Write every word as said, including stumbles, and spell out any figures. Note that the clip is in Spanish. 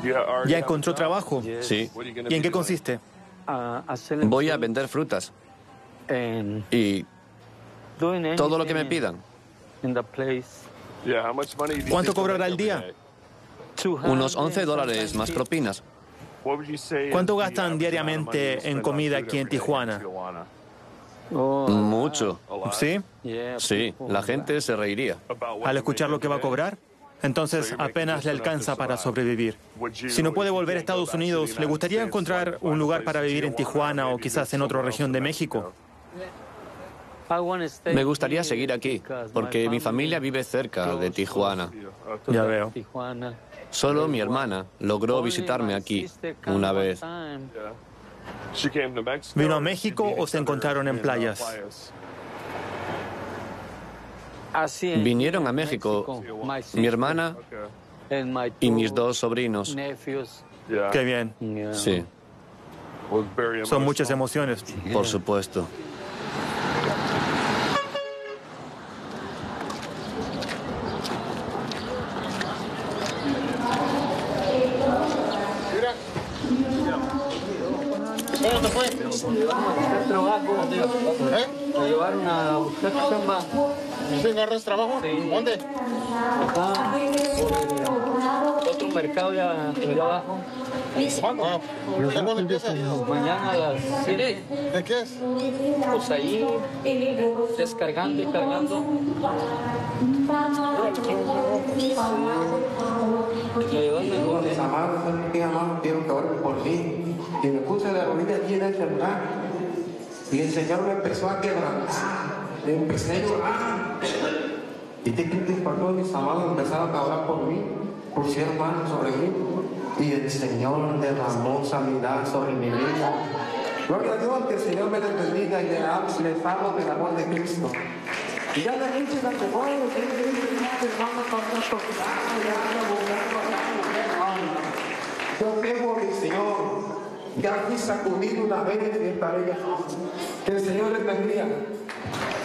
¿Ya encontró trabajo? Sí. ¿Y en qué consiste? Voy a vender frutas. Y todo lo que me pidan. ¿Cuánto cobrará al día? Unos once dólares más propinas. ¿Cuánto gastan diariamente en comida aquí en Tijuana? Mucho. ¿Sí? Sí, la gente se reiría. Al escuchar lo que va a cobrar, entonces apenas le alcanza para sobrevivir. Si no puede volver a Estados Unidos, ¿le gustaría encontrar un lugar para vivir en Tijuana o quizás en otra región de México? Me gustaría seguir aquí, porque mi familia vive cerca de Tijuana. Ya veo. Solo mi hermana logró visitarme aquí una vez. ¿Vino a México o se encontraron en playas? Vinieron a México mi hermana y mis dos sobrinos. Qué bien. Sí, Son muchas emociones. por supuesto. ¿Cómo te fue? Trabajo. ¿Eh? Me llevaron a buscar chamba. ¿Sí agarras trabajo? Sí. ¿Dónde? Acá, por otro mercado ya, allá abajo. ¿Cuándo? Ah, ¿cuándo empiezas? Mañana a las siete. ¿De qué es? Pues ahí, descargando y cargando. Mis amados, mis amados, quiero que oren por mí. Y me puse de rodillas aquí en este lugar. Y el Señor me empezó a quebrantar. Y empecé a llorar. Y te quites para todos mis amados empezaron a orar por mí, pusieron manos sobre mí. Y el Señor derramó sanidad sobre mi vida. Gloria a Dios, que el Señor me les bendiga y les hablo del amor de Cristo. Y ya la gente la que voy, hermano, yo tengo mi Señor. Ya aquí sacudido una vez y estaré ya. Que el Señor les bendiga.